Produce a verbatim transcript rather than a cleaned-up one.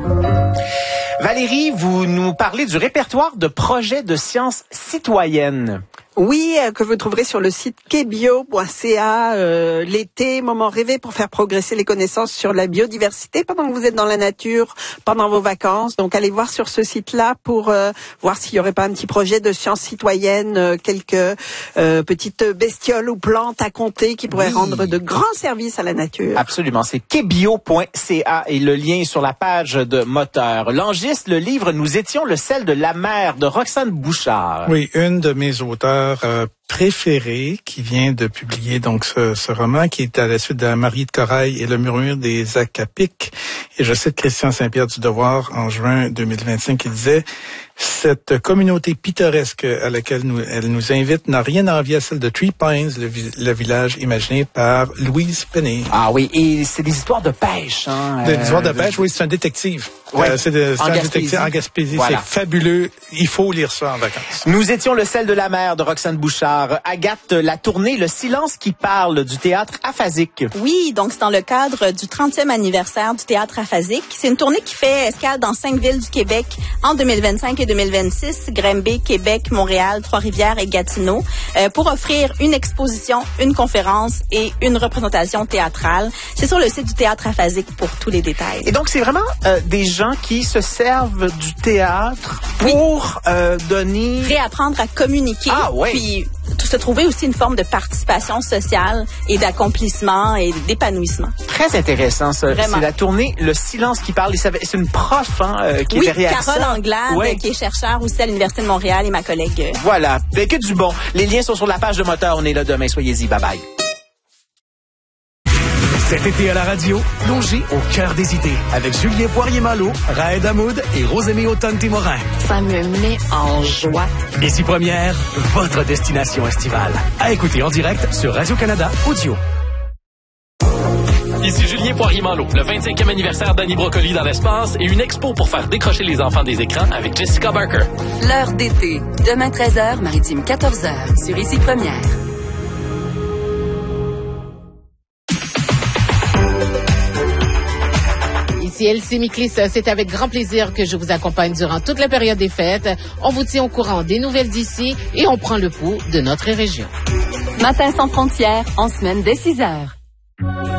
Valérie, vous nous parlez du répertoire de projets de sciences citoyennes. Oui, euh, que vous trouverez sur le site quebio point c a. Euh, l'été, moment rêvé pour faire progresser les connaissances sur la biodiversité pendant que vous êtes dans la nature, pendant vos vacances. Donc, allez voir sur ce site-là pour euh, voir s'il y aurait pas un petit projet de sciences citoyennes, euh, quelques euh, petites bestioles ou plantes à compter qui pourraient oui. rendre de grands services à la nature. Absolument, c'est quebio point c a et le lien est sur la page de Moteur. Langiste, le livre « Nous étions le sel de la mer » de Roxane Bouchard. Oui, une de mes auteurs Euh, préféré qui vient de publier donc ce, ce roman qui est à la suite de Marie de Corail et le murmure des Acapiques. Et je cite Christian Saint-Pierre du Devoir en juin deux mille vingt-cinq qui disait « Cette communauté pittoresque à laquelle nous, elle nous invite n'a rien à envier à celle de Three Pines, le, le village imaginé par Louise Penny. » Ah oui, et c'est des histoires de pêche. Hein, des euh, histoires de pêche, oui, c'est un détective. Ouais, euh, c'est de, c'est en un Gaspésie. détective en Gaspésie. Voilà. C'est fabuleux. Il faut lire ça en vacances. Nous étions le sel de la mer de Roxane Bouchard. Agathe, la tournée Le silence qui parle du théâtre aphasique. Oui, donc c'est dans le cadre du trentième anniversaire du théâtre aphasique. C'est une tournée qui fait escale dans cinq villes du Québec en deux mille vingt-cinq et deux mille vingt-six, Granby, Québec, Montréal, Trois-Rivières et Gatineau, euh, pour offrir une exposition, une conférence et une représentation théâtrale. C'est sur le site du théâtre aphasique pour tous les détails. Et donc, c'est vraiment euh, des gens qui se servent du théâtre pour oui. euh, donner... réapprendre à communiquer. Ah, ouais. Puis se trouver aussi une forme de participation sociale et d'accomplissement et d'épanouissement. Très intéressant, ça. Vraiment. C'est la tournée Le silence qui parle. C'est une prof hein, euh, qui oui, est derrière Carole ça. Anglade, ouais. qui est chercheure aussi à l'Université de Montréal et ma collègue. Voilà. Ben, que du bon. Les liens sont sur la page de Moteur. On est là demain. Soyez-y. Bye bye. Cet été à la radio, plongez au cœur des idées avec Julien Poirier-Malo, Raed Hamoud et Rosemée Automne-Témorin. Ça me met en joie. Ici Première, votre destination estivale. À écouter en direct sur Radio-Canada Audio. Ici Julien Poirier-Malo. Le vingt-cinquième anniversaire d'Annie Brocoli dans l'espace et une expo pour faire décrocher les enfants des écrans avec Jessica Barker. L'heure d'été. Demain treize heures, Maritime quatorze heures. Sur Ici Première. Ici Elsie Miklis, c'est avec grand plaisir que je vous accompagne durant toute la période des fêtes. On vous tient au courant des nouvelles d'ici et on prend le pouls de notre région. Matin sans frontières, en semaine dès six heures.